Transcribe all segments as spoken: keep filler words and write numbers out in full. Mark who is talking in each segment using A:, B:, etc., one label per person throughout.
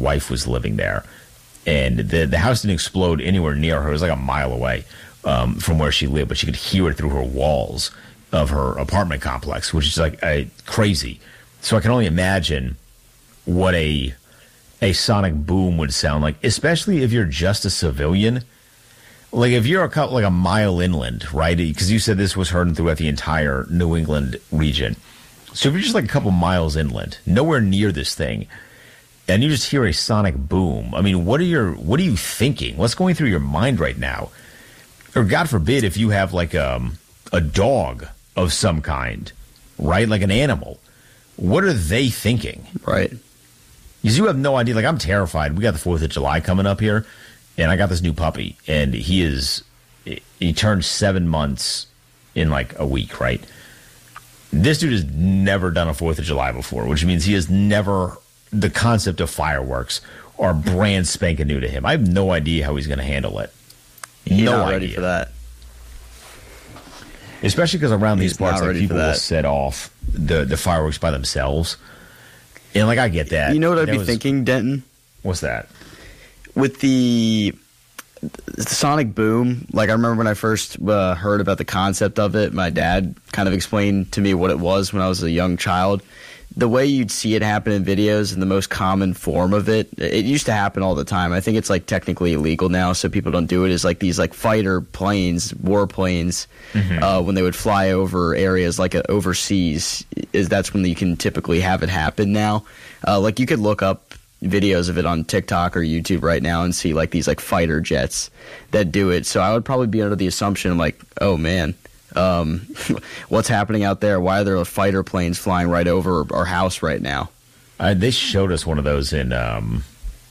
A: wife was living there. And the the house didn't explode anywhere near her. It was like a mile away um, from where she lived, but she could hear it through her walls of her apartment complex, which is like uh, crazy. So I can only imagine what a a sonic boom would sound like, especially if you're just a civilian. Like if you're a couple, like a mile inland, right? Because you said this was heard throughout the entire New England region. So if you're just like a couple miles inland, nowhere near this thing, and you just hear a sonic boom, I mean, what are your what are you thinking? What's going through your mind right now? Or God forbid if you have like um, a dog of some kind, right? Like an animal. What are they thinking?
B: Right.
A: Because you have no idea. Like, I'm terrified. We got the fourth of July coming up here, and I got this new puppy, and he is, he turned seven months in like a week, right? This dude has never done a fourth of July before, which means he has never, the concept of fireworks are brand spanking new to him. I have no idea how he's going to handle it.
B: He's
A: no
B: not
A: idea.
B: ready for that.
A: Especially because around
B: He's
A: these parts, like, people will set off the, the fireworks by themselves. And, like, I get that.
B: You know what I'd
A: that
B: be
A: was,
B: thinking, Denton?
A: What's that?
B: With the, the sonic boom, like, I remember when I first uh, heard about the concept of it, my dad kind of explained to me what it was when I was a young child. The way you'd see it happen in videos and the most common form of it, it used to happen all the time. I think it's like technically illegal now, so people don't do it, is like these like fighter planes, warplanes, mm-hmm. uh, when they would fly over areas like uh, overseas, is that's when you can typically have it happen now. Uh, like you could look up videos of it on TikTok or YouTube right now and see like these like fighter jets that do it. So I would probably be under the assumption like, oh man, Um, what's happening out there? Why are there fighter planes flying right over our house right now?
A: Uh, they showed us one of those in, um,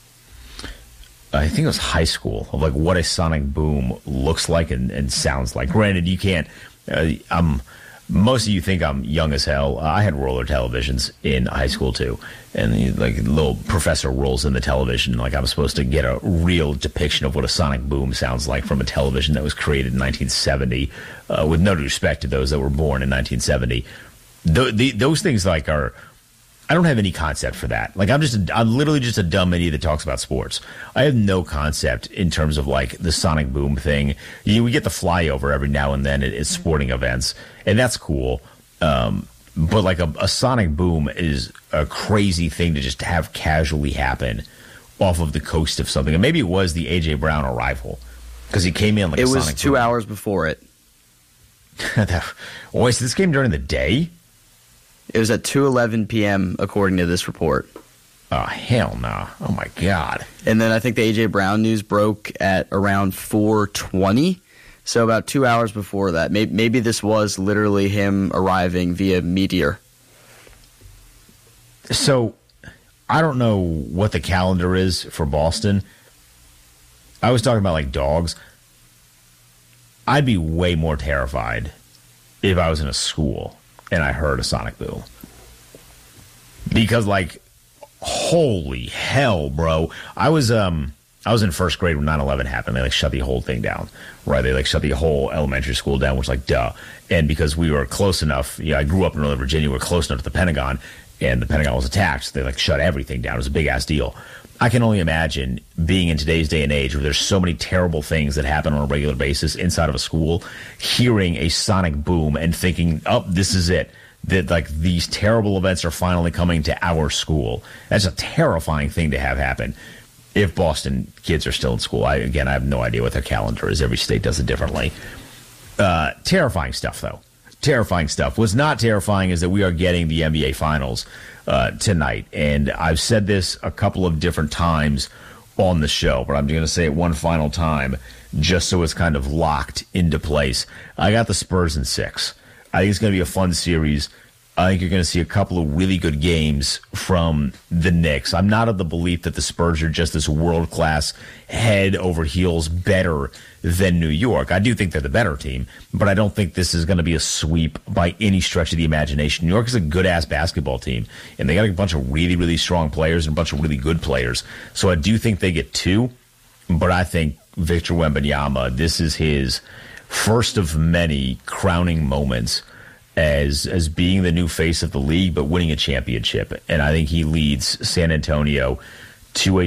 A: I think it was high school, of like what a sonic boom looks like and, and sounds like. Granted, you can't. Uh, I'm most of you think I'm young as hell. Uh, I had roller televisions in high school too, and you, like little professor rolls in the television. Like I'm supposed to get a real depiction of what a sonic boom sounds like from a television that was created in nineteen seventy. Uh, with no respect to those that were born in nineteen seventy, the, the, those things like are. I don't have any concept for that. Like I'm just, a, I'm literally just a dumb idiot that talks about sports. I have no concept in terms of like the sonic boom thing. You know, we get the flyover every now and then at, at sporting events, and that's cool. Um, but like a, a sonic boom is a crazy thing to just have casually happen off of the coast of something. And maybe it was the A J Brown arrival because he came in like
B: it
A: a
B: was
A: sonic
B: two
A: boom.
B: hours before it.
A: Wait, so this came during the day?
B: It was at two eleven p.m. according to this report.
A: Oh, hell no. Oh, my God.
B: And then I think the A J Brown news broke at around four twenty, so about two hours before that. Maybe, maybe this was literally him arriving via meteor.
A: So, I don't know what the calendar is for Boston. I was talking about, like, dogs. I'd be way more terrified if I was in a school and I heard a sonic boom. Because, like, holy hell, bro. I was um I was in first grade when nine eleven happened. They, like, shut the whole thing down, right? They, like, shut the whole elementary school down, which, like, duh. And because we were close enough, yeah, I grew up in Northern Virginia, we were close enough to the Pentagon, and the Pentagon was attacked, so they, like, shut everything down. It was a big-ass deal. I can only imagine being in today's day and age where there's so many terrible things that happen on a regular basis inside of a school, hearing a sonic boom and thinking, oh, this is it. That, like, these terrible events are finally coming to our school. That's a terrifying thing to have happen if Boston kids are still in school. I, again, I have no idea what their calendar is. Every state does it differently. Uh, terrifying stuff, though. Terrifying stuff. What's not terrifying is that we are getting the N B A Finals uh, tonight. And I've said this a couple of different times on the show, but I'm going to say it one final time just so it's kind of locked into place. I got the Spurs in six. I think it's going to be a fun series. I think you're going to see a couple of really good games from the Knicks. I'm not of the belief that the Spurs are just this world-class, head over heels better than New York. I do think they're the better team, but I don't think this is going to be a sweep by any stretch of the imagination. New York is a good-ass basketball team, and they got a bunch of really, really strong players and a bunch of really good players. So I do think they get two, but I think Victor Wembanyama, this is his first of many crowning moments as as being the new face of the league, but winning a championship. And I think he leads San Antonio to a